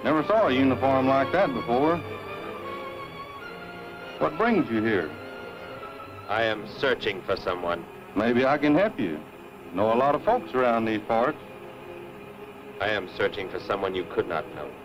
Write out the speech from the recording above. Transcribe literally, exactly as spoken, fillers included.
Never saw a uniform like that before. What brings you here? I am searching for someone. Maybe I can help you. Know a lot of folks around these parts. I am searching for someone you could not know.